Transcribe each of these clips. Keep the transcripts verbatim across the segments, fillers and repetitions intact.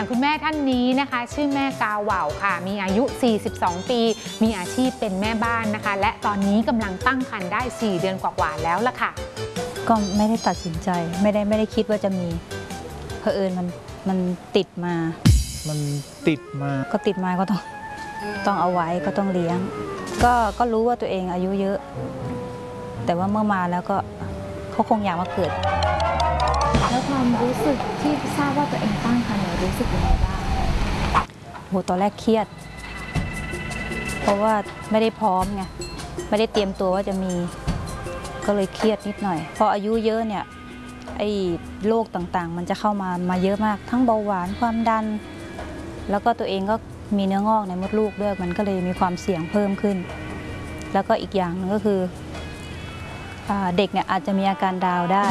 อย่างคุณแม่ท่านนี้นะคะชื่อแม่กาวว่าวค่ะมีอายุ สี่สิบสอง ปีมีอาชีพเป็นแม่บ้านนะคะและตอนนี้กำลังตั้งครรภ์ได้ สี่ เดือนกว่าๆแล้วล่ะค่ะก็ไม่ได้ตัดสินใจไม่ได้ไม่ได้คิดว่าจะมีเผอิญมันมันติดมามันติดมาก็ติดมาก็ต้องต้องเอาไว้ก็ต้องเลี้ยงก็ก็รู้ว่าตัวเองอายุเยอะแต่ว่าเมื่อมาแล้วก็เขาคงอยากมาเกิดแล้วความรู้สึกที่ทราบว่าตัวเองตั้งครรภ์รู้สึกยังไงบ้างโหตอนแรกเครียดเพราะว่าไม่ได้พร้อมไงไม่ได้เตรียมตัวว่าจะมีก็เลยเครียดนิดหน่อยพออายุเยอะเนี่ยไอ้โรคต่างๆมันจะเข้ามามาเยอะมากทั้งเบาหวานความดันแล้วก็ตัวเองก็มีเนื้องอกในมดลูกด้วยมันก็เลยมีความเสี่ยงเพิ่มขึ้นแล้วก็อีกอย่างหนึ่งก็คือเด็กเนี่ยอาจจะมีอาการดาวได้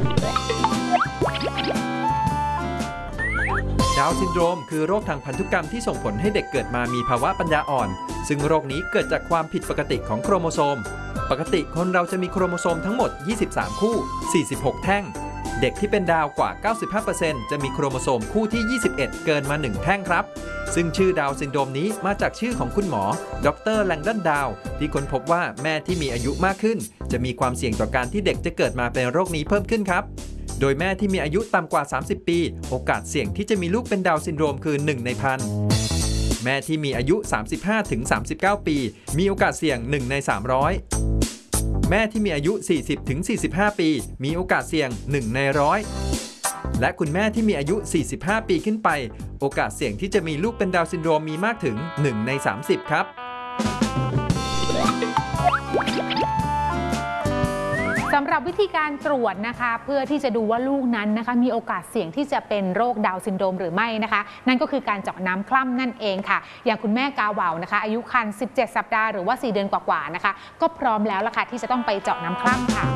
ดาวน์ซินโดรมคือโรคทางพันธุกรรมที่ส่งผลให้เด็กเกิดมามีภาวะปัญญาอ่อนซึ่งโรคนี้เกิดจากความผิดปกติของโครโมโซมปกติคนเราจะมีโครโมโซมทั้งหมดยี่สิบสามคู่สี่สิบหกแท่งเด็กที่เป็นดาวกว่า เก้าสิบห้าเปอร์เซ็นต์ จะมีโครโมโซมคู่ที่ยี่สิบเอ็ดเกินมาหนึ่งแท่งครับซึ่งชื่อดาวน์ซินโดรมนี้มาจากชื่อของคุณหมอดรแลงดอนดาวที่ค้นพบว่าแม่ที่มีอายุมากขึ้นจะมีความเสี่ยงต่อการที่เด็กจะเกิดมาเป็นโรคนี้เพิ่มขึ้นครับโดยแม่ที่มีอายุต่ำกว่าสามสิบปีโอกาสเสี่ยงที่จะมีลูกเป็นดาวน์ซินโดรมคือหนึ่งในพันแม่ที่มีอายุ สามสิบห้าถึงสามสิบเก้า ปีมีโอกาสเสี่ยงหนึ่งในสามร้อยแม่ที่มีอายุ สี่สิบถึงสี่สิบห้า ปีมีโอกาสเสี่ยงหนึ่งในร้อยและคุณแม่ที่มีอายุ สี่สิบห้า ปีขึ้นไปโอกาสเสี่ยงที่จะมีลูกเป็นดาวน์ซินโดรมมีมากถึงหนึ่งในสามสิบครับสำหรับวิธีการตรวจนะคะเพื่อที่จะดูว่าลูกนั้นนะคะมีโอกาสเสี่ยงที่จะเป็นโรคดาวน์ซินโดรมหรือไม่นะคะนั่นก็คือการเจาะน้ำคร่ำนั่นเองค่ะอย่างคุณแม่กาวว่าวนะคะอายุครรภ์สิบเจ็ดสัปดาห์หรือว่าสี่เดือนกว่าๆนะคะก็พร้อมแล้วล่ะค่ะที่จะต้องไปเจาะน้ำคร่ำค่ะ